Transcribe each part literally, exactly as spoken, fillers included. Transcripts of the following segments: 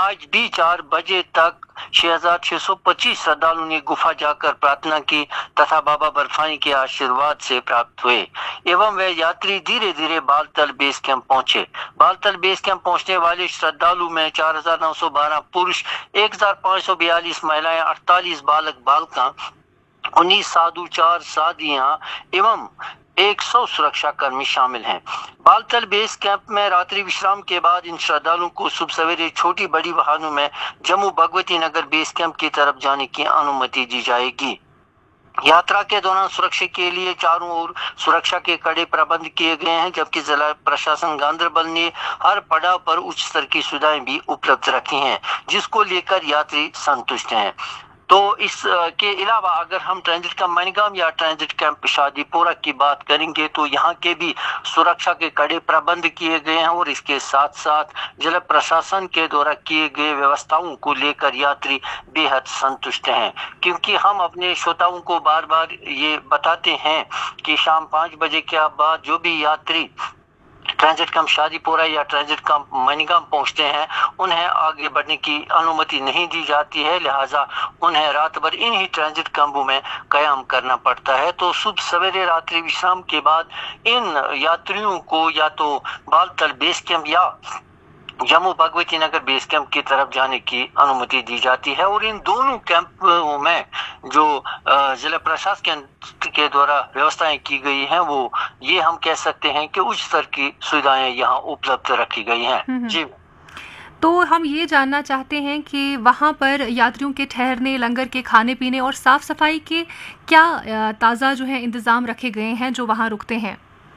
आज भी चार बजे तक छह हजार छह सौ पच्चीस श्रद्धालुओं ने गुफा जाकर प्रार्थना की तथा बाबा बर्फानी के आशीर्वाद से प्राप्त हुए एवं वे यात्री धीरे धीरे बालतल बेस कैंप पहुंचे। बालतल बेस कैंप पहुंचने वाले श्रद्धालु में चार हजार नौ सौ बारह पुरुष, एक हजार पाँच सौ बयालीस महिलाएं, अड़तालीस बालक बालिका, उन्नीस साधु, चार साधियां एवं एक सौ सुरक्षा कर्मी शामिल हैं। बालतल बेस कैंप में रात्रि विश्राम के बाद इन श्रद्धालुओं को सुबह सवेरे छोटी बड़ी वाहनों में जम्मू भगवती नगर बेस कैंप की तरफ जाने की अनुमति दी जाएगी। यात्रा के दौरान सुरक्षा के लिए चारों ओर सुरक्षा के कड़े प्रबंध किए गए हैं, जबकि जिला प्रशासन गांधरबल ने हर पड़ाव पर उच्च स्तर की सुविधाएं भी उपलब्ध रखी हैं, जिसको लेकर यात्री संतुष्ट हैं। तो इस के अलावा अगर हम ट्रांजिट कैंप मणिगाम या ट्रांजिट कैंप शादीपुरा की बात करेंगे तो यहाँ के भी सुरक्षा के कड़े प्रबंध किए गए हैं और इसके साथ साथ जिला प्रशासन के द्वारा किए गए व्यवस्थाओं को लेकर यात्री बेहद संतुष्ट हैं, क्योंकि हम अपने श्रोताओं को बार बार ये बताते हैं कि शाम पाँच बजे के बाद जो भी यात्री ट्रांजिट कैंप शादीपुरा या ट्रांजिट कैंप मणिगाम पहुंचते हैं उन्हें आगे बढ़ने की अनुमति नहीं दी जाती है, लिहाजा उन्हें रात भर इन ही ट्रांजिट कैंपों में कयाम करना पड़ता है। तो सुबह सवेरे रात्रि विश्राम के बाद इन यात्रियों को या तो बालतल बेस कैंप या जम्मू भगवती नगर बेस कैंप की तरफ जाने की अनुमति दी जाती है और इन दोनों कैंपों में जो जिला प्रशासन के द्वारा व्यवस्थाएं की गई हैं वो ये हम कह सकते हैं कि उच्च स्तर की सुविधाएं यहाँ उपलब्ध रखी गई हैं। जी, तो हम ये जानना चाहते हैं कि वहाँ पर यात्रियों के ठहरने, लंगर के खाने पीने और साफ सफाई के क्या ताज़ा जो है इंतजाम रखे गए हैं जो वहाँ रुकते हैं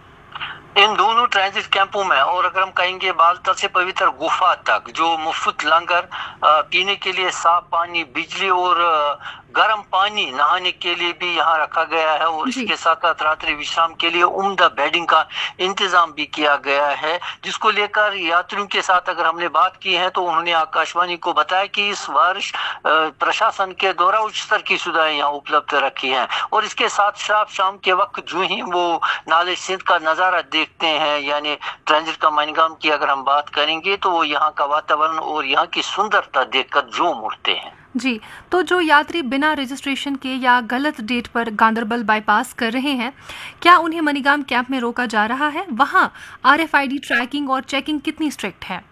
इन दोनों ट्रांजिट कैंपों में। और अगर हम कहेंगे बालतल से पवित्र गुफा तक जो मुफ्त लंगर, पीने के लिए साफ पानी, बिजली और गर्म पानी नहाने के लिए भी यहाँ रखा गया है और इसके साथ साथ रात्रि विश्राम के लिए उम्दा बेडिंग का इंतजाम भी किया गया है, जिसको लेकर यात्रियों के साथ अगर हमने बात की है तो उन्होंने आकाशवाणी को बताया कि इस वर्ष प्रशासन के द्वारा उच्च स्तर की सुविधाएं यहाँ उपलब्ध रखी हैं और इसके साथ साथ शाम के वक्त जो ही वो नाले सिंध का नजारा देखते हैं, यानी ट्रांजिट का मणिगाम की अगर हम बात करेंगे तो वो यहाँ का वातावरण और यहाँ की सुंदरता देखकर झूम उठते हैं। जी, तो जो यात्री बिना रजिस्ट्रेशन के या गलत डेट पर गांधरबल बाईपास कर रहे हैं, क्या उन्हें मणिगाम कैंप में रोका जा रहा है? वहाँ R F I D trekking और चेकिंग कितनी स्ट्रिक्ट है?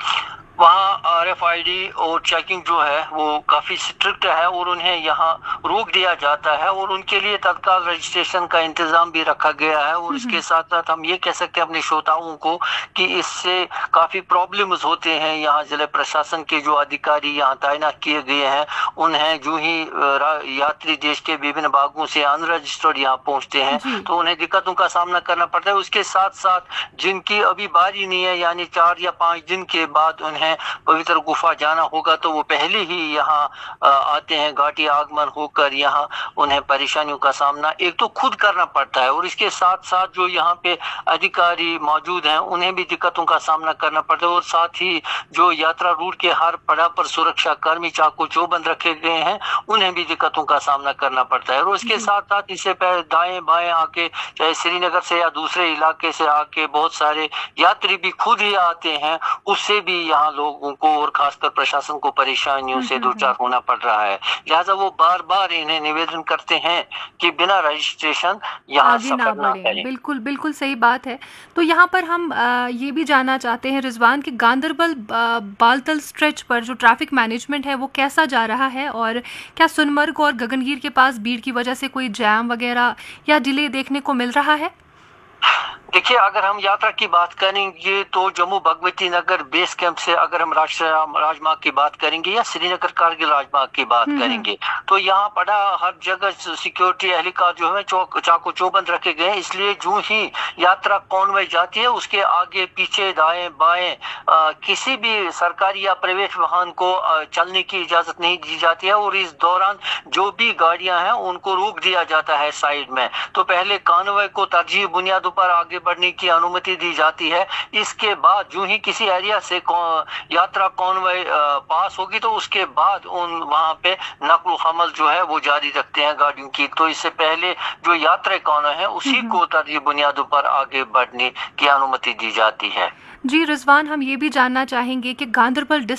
वहाँ आर एफ आई डी और चेकिंग जो है वो काफ़ी स्ट्रिक्ट है और उन्हें यहाँ रोक दिया जाता है और उनके लिए तत्काल रजिस्ट्रेशन का इंतज़ाम भी रखा गया है। और इसके साथ साथ हम ये कह सकते हैं अपने श्रोताओं को कि इससे काफ़ी प्रॉब्लम्स होते हैं। यहाँ जिला प्रशासन के जो अधिकारी यहाँ तैनात किए गए हैं उन्हें जो ही यात्री देश के विभिन्न भागों से अनरजिस्टर्ड यहाँ पहुँचते हैं तो उन्हें दिक्कतों का सामना करना पड़ता है। उसके साथ साथ जिनकी अभी बारी नहीं है, यानी चार या पाँच दिन के बाद उन्हें पवित्र गुफा जाना होगा तो वो पहले ही यहाँ आते हैं, घाटी आगमन होकर यहाँ उन्हें परेशानियों का सामना एक तो खुद करना पड़ता है और इसके साथ साथ जो यहाँ पे अधिकारी मौजूद हैं उन्हें भी दिक्कतों का सामना करना पड़ता है और साथ ही जो यात्रा रूट के हर पड़ाव पर सुरक्षा कर्मी चाकू चौबंद रखे गए हैं उन्हें भी दिक्कतों का सामना करना पड़ता है। और उसके साथ साथ इससे पहले दाएं बाएं आके चाहे श्रीनगर से या दूसरे इलाके से आके बहुत सारे यात्री भी खुद ही आते हैं, उससे भी यहाँ लोगों को और खासकर प्रशासन को परेशानियों से दो चार होना पड़ रहा है। लिहाजा वो बार बार इन्हें निवेदन करते हैं कि बिना रजिस्ट्रेशन यहाँ सफर ना करें। बिल्कुल बिल्कुल सही बात है। तो यहाँ पर हम आ, ये भी जानना चाहते हैं रिजवान कि गांधरबल बालतल स्ट्रेच पर जो ट्रैफिक मैनेजमेंट है वो कैसा जा रहा है और क्या सोनमर्ग और गगनगीर के पास भीड़ की वजह से कोई जैम वगैरह या डिले देखने को मिल रहा है? देखिए, अगर हम यात्रा की बात करेंगे तो जम्मू भगवती नगर बेस कैंप से अगर हम राष्ट्रीय राजमार्ग की बात करेंगे या श्रीनगर कारगिल राजमार्ग की बात करेंगे तो यहाँ पड़ा हर जगह सिक्योरिटी एहलकार जो है चौक चाकू चौबंद रखे गए हैं। इसलिए जो ही यात्रा कॉन्वॉय जाती है उसके आगे पीछे दाएं बाएं आ, किसी भी सरकारी या प्राइवेट वाहन को आ, चलने की इजाजत नहीं दी जाती है और इस दौरान जो भी गाड़ियां हैं उनको रोक दिया जाता है साइड में। तो पहले कॉन्वॉय को तरजीह बुनियादों पर आगे बढ़ने की अनुमति दी जाती है। इसके बाद जो ही किसी एरिया से यात्रा कॉन्वॉय पास होगी तो उसके बाद उन वहां पे नकल हमल जो है वो जारी रखते हैं गाड़ियों की। तो इससे पहले जो यात्रा कॉन्वॉय है उसी को तरजीह बुनियादों पर आगे बढ़ने की अनुमति दी जाती है। जी रिजवान, हम ये भी जानना चाहेंगे कि गांधरबल